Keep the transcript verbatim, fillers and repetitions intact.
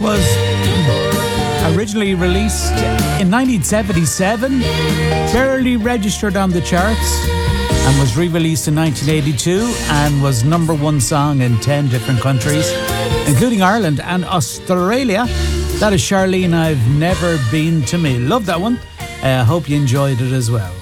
Was originally released in nineteen seventy-seven, barely registered on the charts, and was re-released in nineteen eighty-two and was number one song in ten different countries, including Ireland and Australia. That is Charlene, I've Never Been to Me. Love that one. I uh, hope you enjoyed it as well.